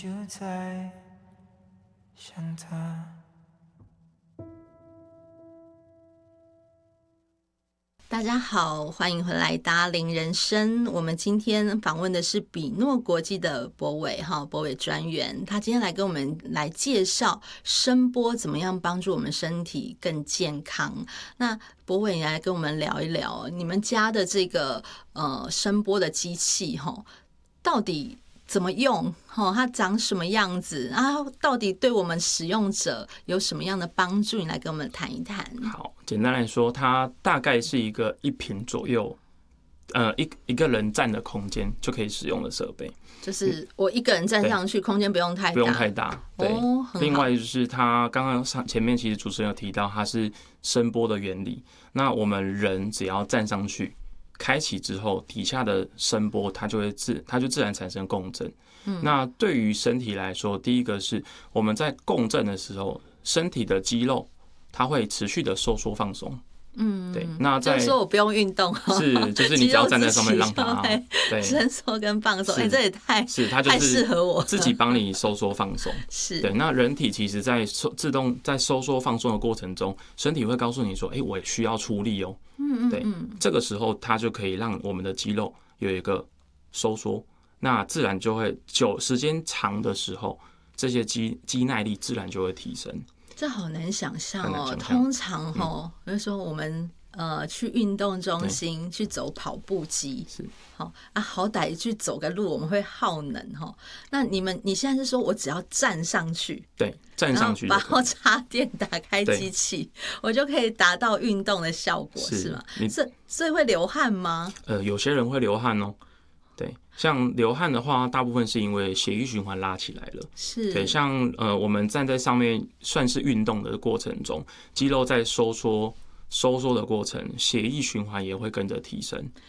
就在想他。 大家好，欢迎回来达伶人生。我们今天访问的是比诺国际的博伟博伟专员，他今天来跟我们来介绍声波怎么样帮助我们身体更健康。那博伟来跟我们聊一聊你们家的这个声波的机器到底怎么用？它长什么样子啊？到底对我们使用者有什么样的帮助？你来跟我们谈一谈。 好，简单来说，它大概是一坪左右，一个人占的空间就可以使用的设备。 就是我一个人站上去，空间不用太大， 不用太大。对，另外就是它刚刚前面其实主持人有提到，它是声波的原理。那我们人只要站上去，开启之后，底下的声波它就自然产生共振。那对于身体来说，第一个是我们在共振的时候，身体的肌肉它会持续的收缩放松。对。那就是说我不用运动， 就是你只要站在上面让它对伸缩跟放松。这也太适合我， 自己帮你收缩放松。 是对。那人体其实在自动在收缩放松的过程中，身体会告诉你说：“我也需要出力哦。”对。这个时候它就可以让我们的肌肉有一个收缩。那自然就会时间长的时候，这些肌耐力自然就会提升。 这好难想象哦。通常就是说我们去运动中心去走跑步机， 是好歹去走个路，我们会耗能那你现在是说我只要站上去， 对，站上去， 然后插电打开机器，我就可以达到运动的效果，是吗？所以会流汗吗？ 有些人会流汗哦。对，像流汗的话，大部分是因为血液循环拉起来了。 是。 对，像我们站在上面算是运动的过程中，肌肉在收缩的过程，血液循环也会跟着提升。